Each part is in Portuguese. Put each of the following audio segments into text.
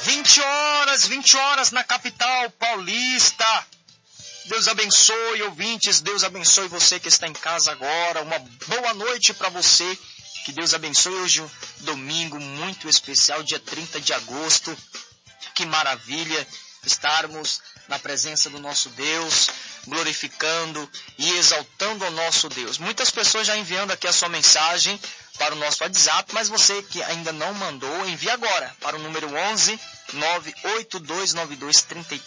20 horas na capital paulista. Deus abençoe, ouvintes, Deus abençoe você que está em casa agora. Uma boa noite para você. Que Deus abençoe hoje, um domingo muito especial, dia 30 de agosto. Que maravilha estarmos na presença do nosso Deus, glorificando e exaltando o nosso Deus. Muitas pessoas já enviando aqui a sua mensagem para o nosso WhatsApp, mas você que ainda não mandou, envie agora para o número 11 98292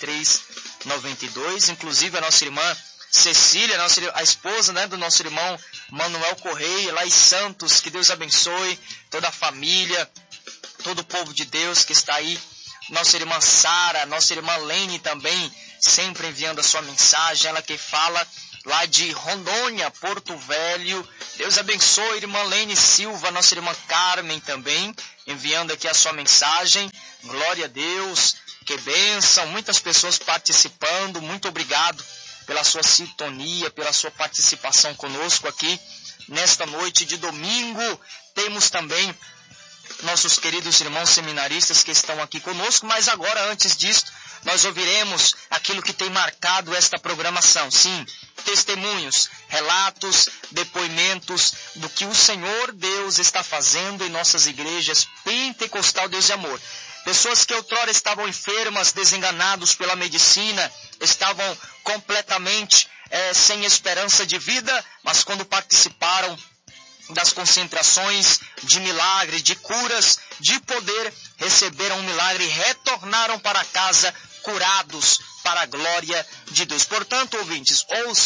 3392. Inclusive a nossa irmã Cecília, a esposa, do nosso irmão Manuel Correia, lá em Santos. Que Deus abençoe toda a família, todo o povo de Deus que está aí. Nossa irmã Sara, nossa irmã Lene também, sempre enviando a sua mensagem. Ela que fala lá de Rondônia, Porto Velho. Deus abençoe, irmã Lene Silva, nossa irmã Carmen também, enviando aqui a sua mensagem. Glória a Deus, que bênção, muitas pessoas participando. Muito obrigado pela sua sintonia, pela sua participação conosco aqui nesta noite de domingo. Temos também nossos queridos irmãos seminaristas que estão aqui conosco, mas agora, antes disso, nós ouviremos aquilo que tem marcado esta programação. Sim, testemunhos, relatos, depoimentos do que o Senhor Deus está fazendo em nossas igrejas Pentecostal Deus e Amor. Pessoas que outrora estavam enfermas, desenganados pela medicina, estavam completamente sem esperança de vida, mas quando participaram das concentrações de milagre, de curas, de poder, receberam um milagre e retornaram para casa curados para a glória de Deus. Portanto, ouvintes,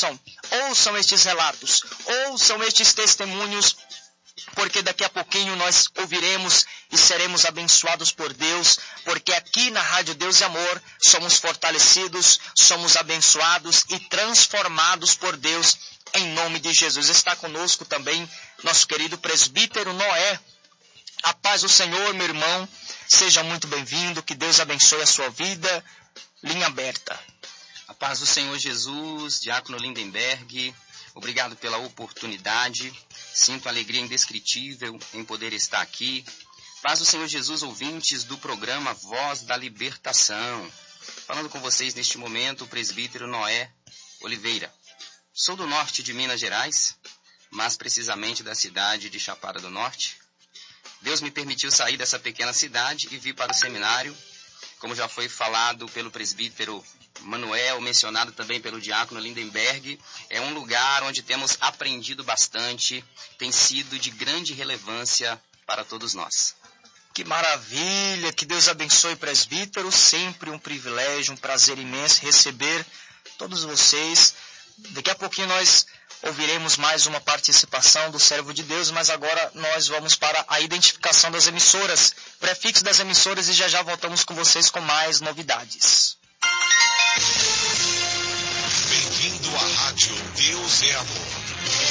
ouçam estes relatos, ouçam estes testemunhos, porque daqui a pouquinho nós ouviremos e seremos abençoados por Deus, porque aqui na Rádio Deus e Amor somos fortalecidos, somos abençoados e transformados por Deus, em nome de Jesus. Está conosco também nosso querido presbítero Noé. A paz do Senhor, meu irmão, seja muito bem-vindo, que Deus abençoe a sua vida. Linha aberta. A paz do Senhor Jesus, diácono Lindenberg, obrigado pela oportunidade. Sinto alegria indescritível em poder estar aqui. Paz do Senhor Jesus, ouvintes do programa Voz da Libertação. Falando com vocês neste momento, o presbítero Noé Oliveira. Sou do norte de Minas Gerais, mais precisamente da cidade de Chapada do Norte. Deus me permitiu sair dessa pequena cidade e vir para o seminário. Como já foi falado pelo presbítero Manuel, mencionado também pelo diácono Lindenberg, é um lugar onde temos aprendido bastante, tem sido de grande relevância para todos nós. Que maravilha, que Deus abençoe, presbítero, sempre um privilégio, um prazer imenso receber todos vocês. Daqui a pouquinho nós ouviremos mais uma participação do servo de Deus, mas agora nós vamos para a identificação das emissoras, prefixo das emissoras, e já voltamos com vocês com mais novidades. Bem-vindo à Rádio Deus é Amor.